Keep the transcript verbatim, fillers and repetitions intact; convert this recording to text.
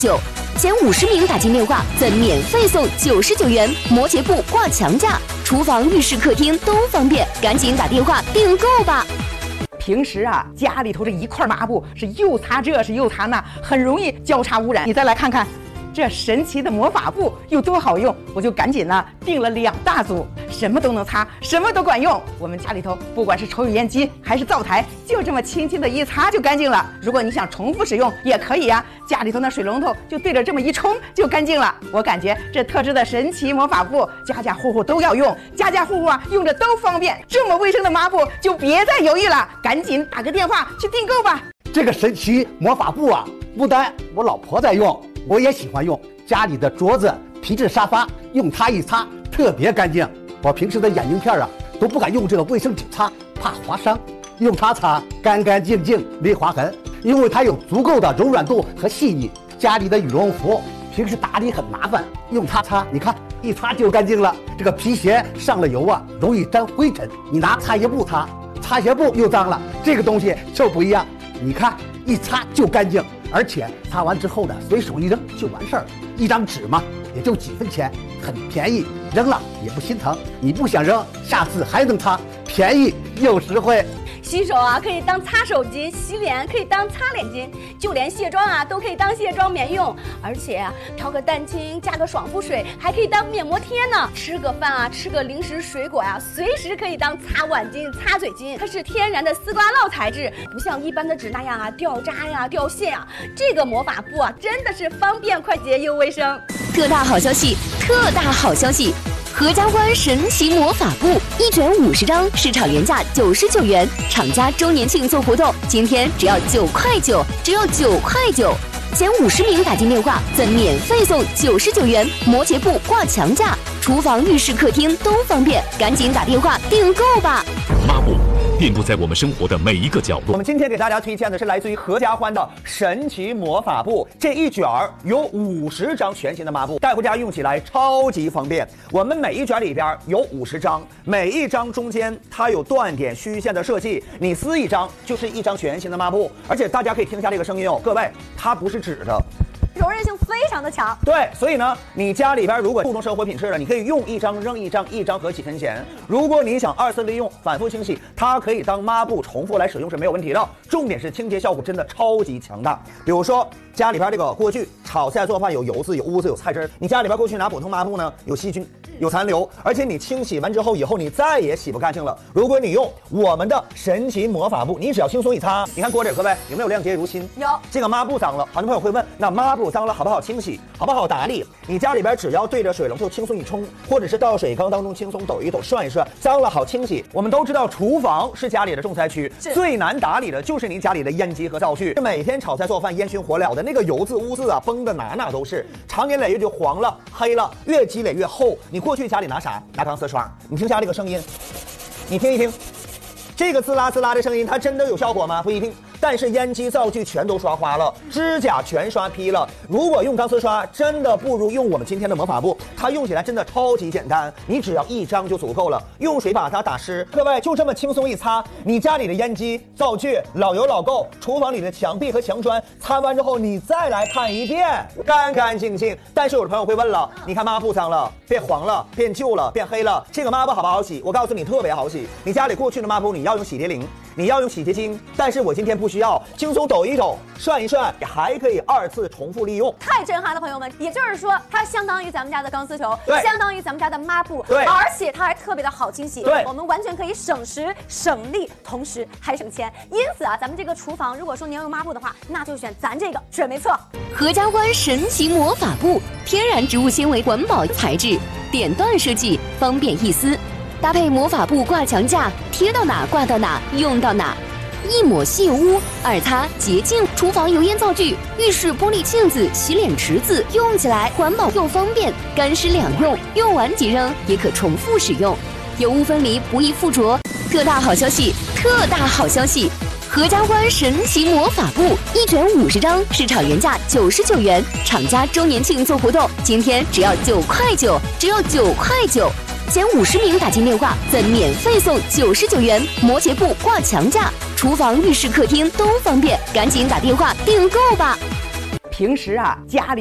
九，前五十名打进电话赠免费送九十九元摩羯布挂墙架，厨房、浴室、客厅都方便，赶紧打电话订购吧。 平时啊，家里头这一块抹布是又擦这是又擦那，很容易交叉污染。你再来看看。 这神奇的魔法布有多好用，我就赶紧呢订了两大组，什么都能擦，什么都管用。我们家里头不管是抽油烟机还是灶台，就这么轻轻的一擦就干净了。如果你想重复使用也可以呀、啊，家里头那水龙头就对着这么一冲就干净了。我感觉这特制的神奇魔法布，家家户户都要用，家家户户啊用着都方便。这么卫生的抹布就别再犹豫了，赶紧打个电话去订购吧。 这个神奇魔法布啊，不单我老婆在用。 我也喜欢用，家里的桌子、皮质沙发，用它一擦特别干净。我平时的眼镜片啊都不敢用这个卫生纸擦，怕划伤。用它擦干干净净，没划痕，因为它有足够的柔软度和细腻。家里的羽绒服平时打理很麻烦，用它擦，你看一擦就干净了。这个皮鞋上了油啊，容易沾灰尘，你拿擦鞋布擦，擦鞋布又脏了。这个东西就不一样，你看一擦就干净。 而且擦完之后呢，随手一扔就完事儿，一张纸嘛，也就几分钱，很便宜，扔了也不心疼。你不想扔，下次还能擦，便宜又实惠。 洗手啊，可以当擦手巾；洗脸可以当擦脸巾；就连卸妆啊，都可以当卸妆棉用。而且啊，调个蛋清，加个爽肤水，还可以当面膜贴呢。吃个饭啊，吃个零食、水果呀、啊，随时可以当擦碗巾、擦嘴巾。它是天然的丝瓜酪材质，不像一般的纸那样啊掉渣呀、掉屑啊。这个魔法布啊，真的是方便、快捷又卫生。 特大好消息！特大好消息！ 合家欢神奇魔法布一卷五十张，市场原价九十九元，厂家周年庆做活动，今天只要九块九，只要九块九，前五十名打进电话赠免费送九十九元摩羯布挂墙架，厨房、浴室、客厅都方便，赶紧打电话订购吧。 抹布遍布在我们生活的每一个角落。 我们今天给大家推荐的是来自于合家欢的神奇魔法布，这一卷儿有五十张全新的抹布，带回家用起来超级方便。我们每一卷里边有五十张，每一张中间它有断点虚线的设计，你撕一张就是一张全新的抹布。而且大家可以听一下这个声音哦，各位，它不是纸的。 柔韧性非常的强， 对，所以呢，你家里边如果注重生活品质了，你可以用一张扔一张，一张合几分钱。如果你想二次利用、反复清洗，它可以当抹布重复来使用是没有问题的。重点是清洁效果真的超级强大。比如说家里边这个锅具炒菜做饭有油渍、有污渍、有菜汁，你家里边过去拿普通抹布呢，有细菌、有残留，而且你清洗完之后以后你再也洗不干净了。如果你用我们的神奇魔法布，你只要轻松一擦，你看锅底各位有没有亮洁如新？ 有。 这个抹布脏了，很多朋友会问，那抹布脏了好不好清洗，好不好打理？你家里边只要对着水龙头轻松一冲，或者是到水缸当中轻松抖一抖、涮一涮，脏了好清洗。我们都知道，厨房是家里的重灾区，最难打理的就是你家里的烟机和灶具。每天炒菜做饭烟熏火燎的那个油渍污渍啊，崩的哪哪都是，长年累月就黄了、黑了，越积累越厚。你过去家里拿啥？拿钢丝刷，你听下这个声音，你听一听，这个滋啦滋啦的声音，它真的有效果吗？不一定。但是烟机灶具全都刷花了，指甲全刷劈了。如果用钢丝刷，真的不如用我们今天的魔法布，它用起来真的超级简单，你只要一张就足够了，用水把它打湿。各位就这么轻松一擦，你家里的烟机、灶具老油老垢，厨房里的墙壁和墙砖，擦完之后你再来看一遍，干干净净。但是有的朋友会问了，你看抹布脏了，变黄了，变旧了，变黑了，这个抹布好不好洗？我告诉你，特别好洗。你家里过去的抹布，你要用洗涤灵，你要用洗洁精，但是我今天不需要，轻松抖一抖，涮一涮，还可以二次重复利用， 太震撼了，朋友们！也就是说，它相当于咱们家的钢丝球， 对， 相当于咱们家的抹布， 对， 而且它还特别的好清洗， 对， 我们完全可以省时省力，同时还省钱。因此啊，咱们这个厨房，如果说您要用抹布的话，那就选咱这个，准没错。 合家欢神奇魔法布，天然植物纤维环保材质，点段设计，方便易撕。搭配魔法布挂墙架，贴到哪挂到哪，用到哪。一抹吸油污，二擦洁净。厨房油烟灶具、浴室玻璃镜子、洗脸池子，用起来环保又方便，干湿两用，用完即扔，也可重复使用，油污分离，不易附着。特大好消息！特大好消息！合家欢神奇魔法布一卷五十张，市场原价九十九元，厂家周年庆做活动，今天只要九块九，只要九块九。前五十名打进电话赠免费送九十九元摩羯布挂墙架，厨房、浴室、客厅都方便，赶紧打电话订购吧。 平时啊家里。